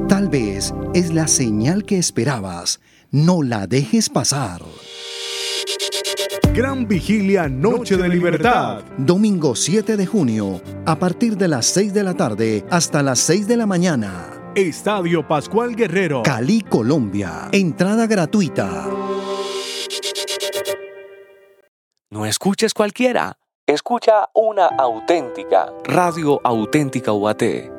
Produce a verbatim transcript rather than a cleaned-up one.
Tal vez es la señal que esperabas. No la dejes pasar. Gran Vigilia, Noche de Libertad. Domingo siete de junio, a partir de las seis de la tarde hasta las seis de la mañana. Estadio Pascual Guerrero, Cali, Colombia. Entrada gratuita. No escuches cualquiera. Escucha una auténtica. Radio Auténtica U A T.